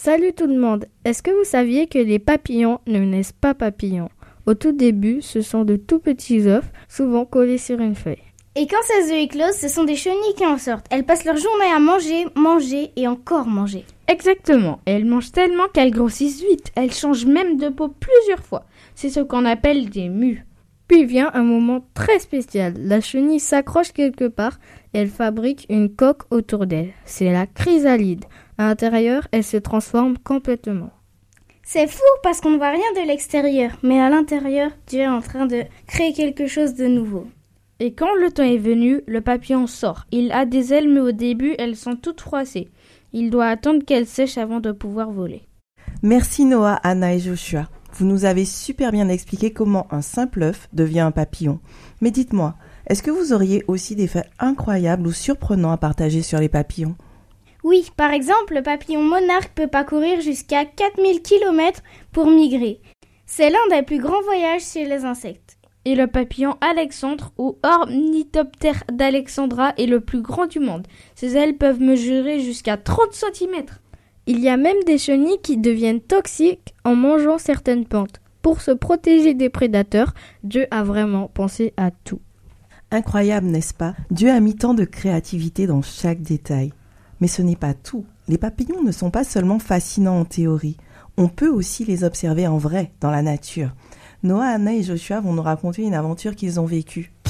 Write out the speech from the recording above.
Salut tout le monde. Est-ce que vous saviez que les papillons ne naissent pas papillons? Au tout début, ce sont de tout petits œufs, souvent collés sur une feuille. Et quand ces œufs éclosent, ce sont des chenilles qui en sortent. Elles passent leur journée à manger, manger et encore manger. Exactement. Et elles mangent tellement qu'elles grossissent vite. Elles changent même de peau plusieurs fois. C'est ce qu'on appelle des mues. Puis vient un moment très spécial. La chenille s'accroche quelque part et elle fabrique une coque autour d'elle. C'est la chrysalide. À l'intérieur, elle se transforme complètement. C'est fou parce qu'on ne voit rien de l'extérieur, mais à l'intérieur, Dieu est en train de créer quelque chose de nouveau. Et quand le temps est venu, le papillon sort. Il a des ailes, mais au début, elles sont toutes froissées. Il doit attendre qu'elles sèchent avant de pouvoir voler. Merci Noah, Anna et Joshua. Vous nous avez super bien expliqué comment un simple œuf devient un papillon. Mais dites-moi, est-ce que vous auriez aussi des faits incroyables ou surprenants à partager sur les papillons ? Oui, par exemple, le papillon monarque peut parcourir jusqu'à 4000 km pour migrer. C'est l'un des plus grands voyages chez les insectes. Et le papillon Alexandre ou Ornithoptère d'Alexandra est le plus grand du monde. Ses ailes peuvent mesurer jusqu'à 30 cm. Il y a même des chenilles qui deviennent toxiques en mangeant certaines plantes. Pour se protéger des prédateurs, Dieu a vraiment pensé à tout. Incroyable, n'est-ce pas ? Dieu a mis tant de créativité dans chaque détail. Mais ce n'est pas tout. Les papillons ne sont pas seulement fascinants en théorie. On peut aussi les observer en vrai, dans la nature. Noah, Anna et Joshua vont nous raconter une aventure qu'ils ont vécue.